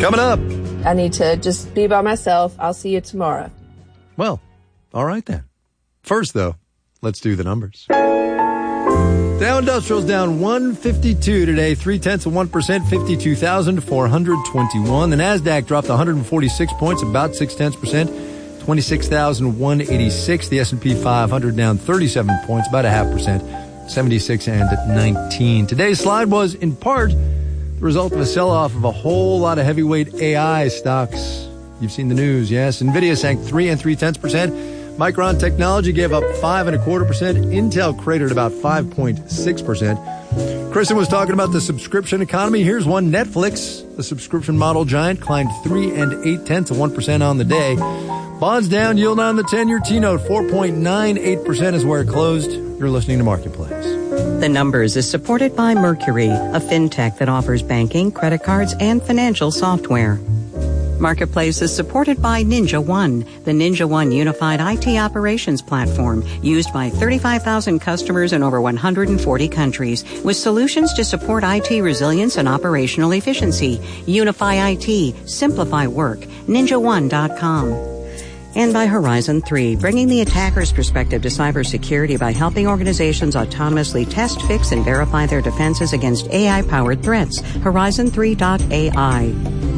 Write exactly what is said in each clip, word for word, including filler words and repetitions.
Coming up. I need to just be by myself. I'll see you tomorrow. Well, all right then. First, though, let's do the numbers. Dow Industrial's down one fifty-two today, three-tenths of one percent, fifty-two thousand four hundred twenty-one. The NASDAQ dropped one hundred forty-six points, about six-tenths percent, twenty-six thousand one hundred eighty-six. The S and P five hundred down thirty-seven points, about a half percent, seventy-six and nineteen. Today's slide was, in part, the result of a sell-off of a whole lot of heavyweight A I stocks. You've seen the news, yes. NVIDIA sank three and three-tenths percent. Micron Technology gave up five and a quarter percent. Intel cratered about five point six percent. Kristen was talking about the subscription economy. Here's one. Netflix, the subscription model giant, climbed three and eight tenths of one percent on the day. Bonds down, yield on the ten-year T-note, four point nine eight percent is where it closed. You're listening to Marketplace. The Numbers is supported by Mercury, a fintech that offers banking, credit cards, and financial software. Marketplace is supported by Ninja One, the Ninja One unified I T operations platform used by thirty-five thousand customers in over one hundred forty countries with solutions to support I T resilience and operational efficiency. Unify I T, simplify work, ninja one dot com. And by Horizon three, bringing the attacker's perspective to cybersecurity by helping organizations autonomously test, fix, and verify their defenses against A I-powered threats. Horizon three dot A I.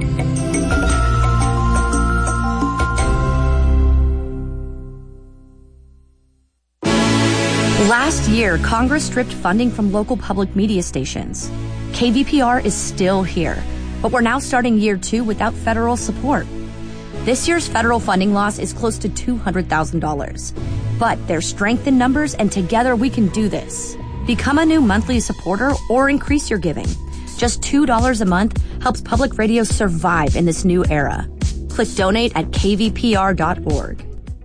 Last year, Congress stripped funding from local public media stations. K V P R is still here, but we're now starting year two without federal support. This year's federal funding loss is close to two hundred thousand dollars. But there's strength in numbers, and together we can do this. Become a new monthly supporter or increase your giving. Just two dollars a month helps public radio survive in this new era. Click donate at k v p r dot org.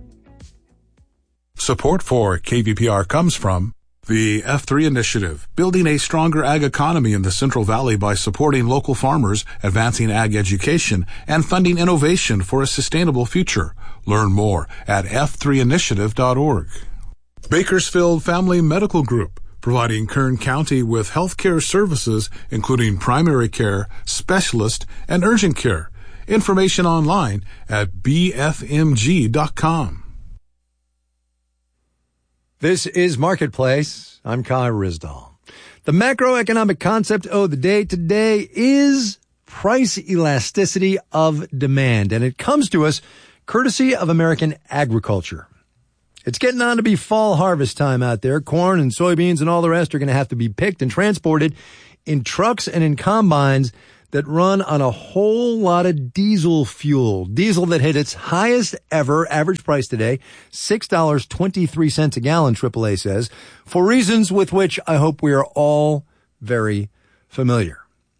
Support for K V P R comes from the F three Initiative, building a stronger ag economy in the Central Valley by supporting local farmers, advancing ag education, and funding innovation for a sustainable future. Learn more at f three initiative dot org. Bakersfield Family Medical Group, providing Kern County with healthcare services, including primary care, specialist, and urgent care. Information online at b f m g dot com. This is Marketplace. I'm Kai Ryssdal. The macroeconomic concept of the day today is price elasticity of demand, and it comes to us courtesy of American agriculture. It's getting on to be fall harvest time out there. Corn and soybeans and all the rest are going to have to be picked and transported in trucks and in combines that run on a whole lot of diesel fuel. Diesel that hit its highest ever average price today, six dollars and twenty-three cents a gallon, triple A says, for reasons with which I hope we are all very familiar.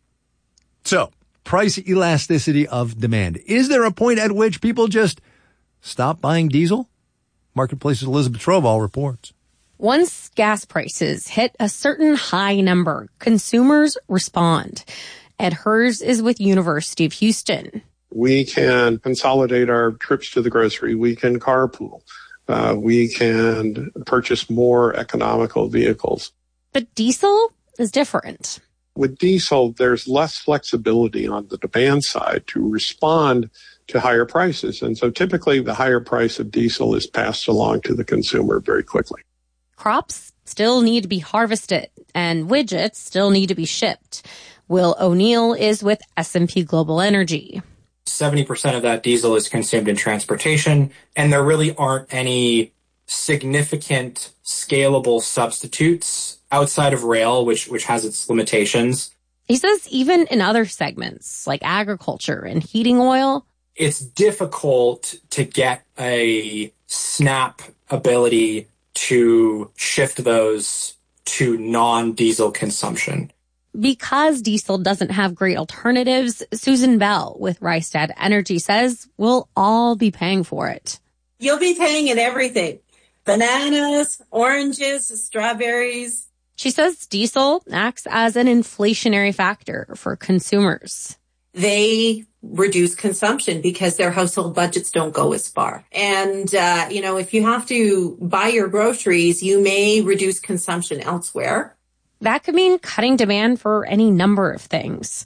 So, price elasticity of demand. Is there a point at which people just stop buying diesel? Marketplace's Elizabeth Trovall reports. Once gas prices hit a certain high number, consumers respond. Ed Hers is with University of Houston. We can consolidate our trips to the grocery. We can carpool. Uh, we can purchase more economical vehicles. But diesel is different. With diesel, there's less flexibility on the demand side to respond to higher prices. And so typically the higher price of diesel is passed along to the consumer very quickly. Crops still need to be harvested and widgets still need to be shipped. Will O'Neill is with S and P Global Energy. seventy percent of that diesel is consumed in transportation, and there really aren't any significant scalable substitutes outside of rail, which which has its limitations. He says even in other segments like agriculture and heating oil, it's difficult to get a snap ability to shift those to non-diesel consumption. Because diesel doesn't have great alternatives, Susan Bell with Rystad Energy says we'll all be paying for it. You'll be paying in everything. Bananas, oranges, strawberries. She says diesel acts as an inflationary factor for consumers. They reduce consumption because their household budgets don't go as far. And, uh, you know, if you have to buy your groceries, you may reduce consumption elsewhere. That could mean cutting demand for any number of things.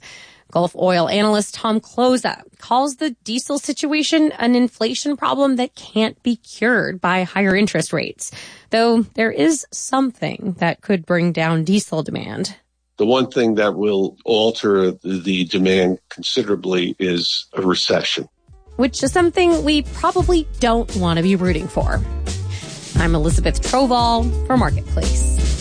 Gulf oil analyst Tom Kloza calls the diesel situation an inflation problem that can't be cured by higher interest rates, though there is something that could bring down diesel demand. The one thing that will alter the demand considerably is a recession, which is something we probably don't want to be rooting for. I'm Elizabeth Troval for Marketplace.